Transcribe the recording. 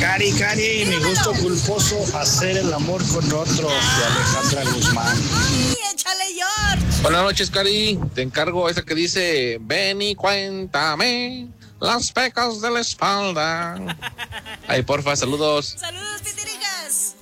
Cari, mi gusto culposo, hacer el amor con otro, de Alejandra Guzmán. ¡Sí, échale, George! Buenas noches, Cari. Te encargo esa que dice, ven y cuéntame las pecas de la espalda. Ay, porfa, saludos. ¡Saludos, titirijas!